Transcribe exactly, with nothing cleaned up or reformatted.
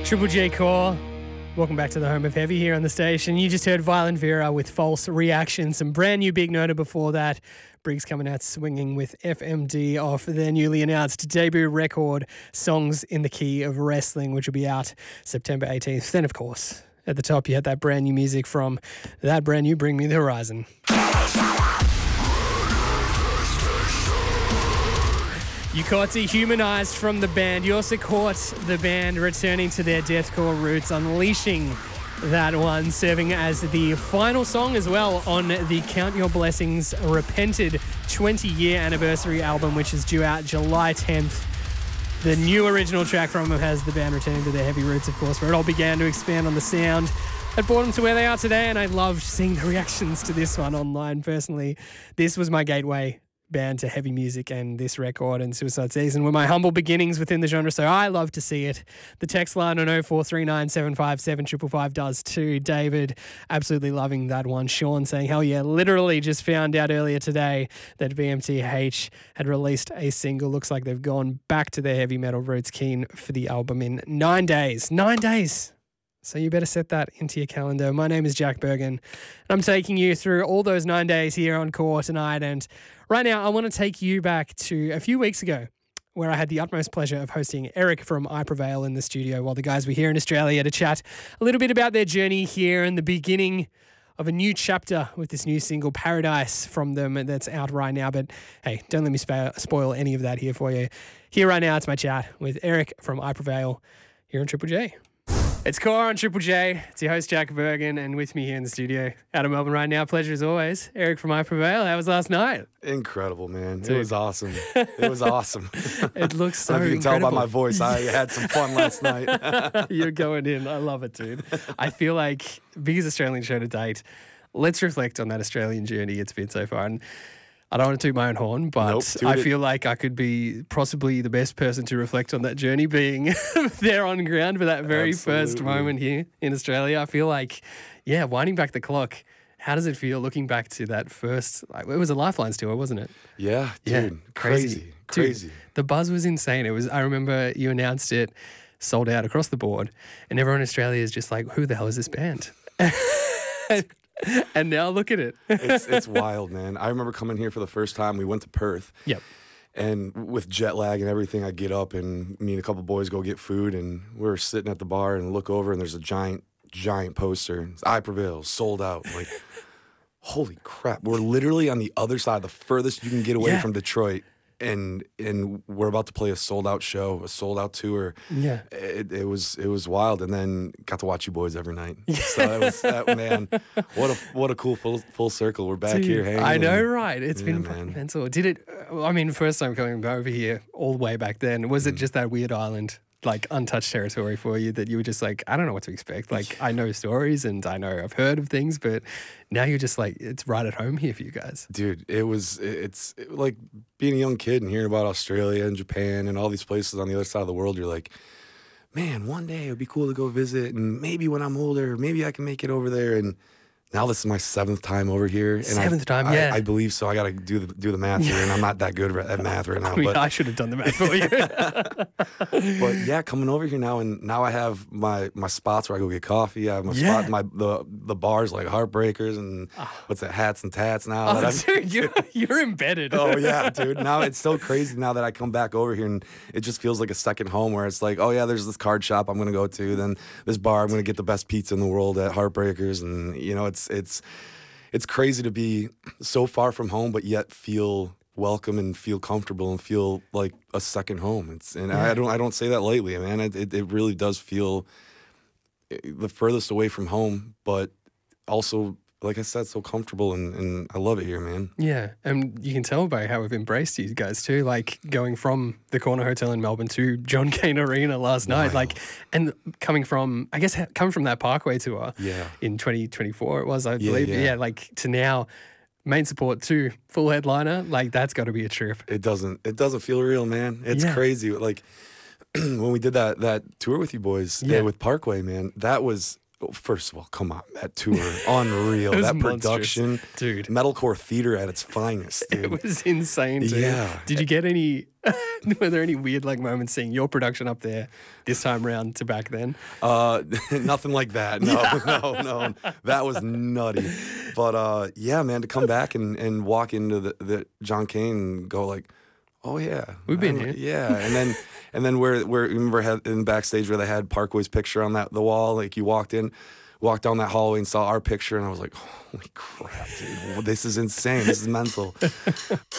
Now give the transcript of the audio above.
Triple J Core, welcome back to the home of heavy here on the station. You just heard Violent Vera with False Reaction, some brand new Big Noto before that. Briggs coming out swinging with F M D off their newly announced debut record, Songs in the Key of Wrestling, which will be out September eighteenth. Then, of course, at the top, you had that brand new music from that brand new Bring Me the Horizon. You caught Dehumanized from the band. You also caught the band returning to their deathcore roots, unleashing that one, serving as the final song as well on the Count Your Blessings Repented twenty-year anniversary album, which is due out July tenth. The new original track from them has the band returning to their heavy roots, of course, where it all began to expand on the sound that brought them to where they are today, and I loved seeing the reactions to this one online personally. This was my gateway band to heavy music, and this record and Suicide Season were my humble beginnings within the genre, so I love to see it. The text line on oh four three nine, seven five seven, five five five does too. David, absolutely loving that one. Sean saying, hell yeah, literally just found out earlier today that B M T H had released a single. Looks like they've gone back to their heavy metal roots, keen for the album in nine days. Nine days! So you better set that into your calendar. My name is Jack Bergen, and I'm taking you through all those nine days here on Core tonight. And right now, I want to take you back to a few weeks ago, where I had the utmost pleasure of hosting Eric from I Prevail in the studio while the guys were here in Australia to chat a little bit about their journey here and the beginning of a new chapter with this new single, Paradise, from them that's out right now. But hey, don't let me spa- spoil any of that here for you. Here right now, it's my chat with Eric from I Prevail here on Triple J. It's Core on Triple J. It's your host, Jack Bergen, and with me here in the studio out of Melbourne right now, pleasure as always, Eric from I Prevail. How was last night? Incredible, man. Dude. It was awesome. It was awesome. It looks so I don't know if you can incredible. tell by my voice, I had some fun last night. You're going in. I love it, dude. I feel like, biggest Australian show to date, let's reflect on that Australian journey it's been so far. And I don't want to toot my own horn, but Nope, toot I it. feel like I could be possibly the best person to reflect on that journey, being there on ground for that very first Absolutely. moment here in Australia. I feel like, yeah, winding back the clock, how does it feel looking back to that first, like, it was a Lifelines tour, wasn't it? Yeah, Yeah, dude. Crazy. Dude, Crazy. the buzz was insane. It was. I remember you announced it, sold out across the board, and everyone in Australia is just like, who the hell is this band? And now look at it. It's it's wild, man. I remember coming here for the first time. We went to Perth. Yep. And with jet lag and everything, I get up and me and a couple boys go get food, and we're sitting at the bar and look over, and there's a giant, giant poster. It's I Prevail, sold out. I'm like, holy crap. We're literally on the other side, the furthest you can get away Yeah. from Detroit. And and we're about to play a sold out show, a sold out tour. Yeah. It, it was it was wild, and then got to watch you boys every night. So it was that man. What a what a cool full full circle. We're back Dude, here hanging. I know, and- right? It's Yeah, been man. fucking mental. Did it? uh, I mean, first time coming over here, all the way back then, was Mm. it just that weird island, like untouched territory for you that you were just like, I don't know what to expect. Like, I know stories and I know I've heard of things, but now you're just like, it's right at home here for you guys. Dude, it was it- it's it- like being a young kid and hearing about Australia and Japan and all these places on the other side of the world. You're like, man, one day it would be cool to go visit, and maybe when I'm older, maybe I can make it over there. And now this is my seventh time over here. And I- Seventh time, I, yeah. I believe so. I got to do the do the math here, and I'm not that good at math right now. I mean, but I should have done the math for you. but yeah, coming over here now, and now I have my my spots where I go get coffee. I have my Yeah. spot, my the the bars like Heartbreakers and what's that, Hats and Tats now. Oh, that I'm- dude, you're, you're embedded. Oh yeah, dude. Now it's so crazy now that I come back over here, and it just feels like a second home, where it's like, oh yeah, there's this card shop I'm gonna go to, then this bar I'm gonna get the best pizza in the world at Heartbreakers, and you know, it's it's it's crazy to be so far from home, but yet feel welcome and feel comfortable and feel like a second home. It's and I don't I don't say that lightly, man. It it, it really does feel the furthest away from home, but also, like I said, so comfortable, and, and I love it here, man. Yeah, and you can tell by how we've embraced you guys too, like going from the Corner Hotel in Melbourne to John Cain Arena last night, Wild. like, and coming from, I guess, coming from that Parkway tour Yeah. in twenty twenty-four it was, I Yeah, believe, yeah. yeah. like to now, main support to full headliner, like that's got to be a trip. It doesn't it doesn't feel real, man. It's Yeah. crazy. Like when we did that that tour with you boys, Yeah. uh, with Parkway, man, that was First of all, come on, that tour, unreal. was That monstrous. production, Dude. metalcore theater at its finest, dude. It was insane, too. Yeah. Did you get any, were there any weird like moments seeing your production up there this time round to back then? Uh, nothing like that. No, no, no. That was nutty. But uh, yeah, man, to come back and, and walk into the, the John Cain and go like, oh yeah, We've been I'm- here. Yeah, and then and then where where remember had in backstage where they had Parkway's picture on that the wall. Like you walked in, walked down that hallway and saw our picture, and I was like, holy crap, dude, this is insane. This is mental.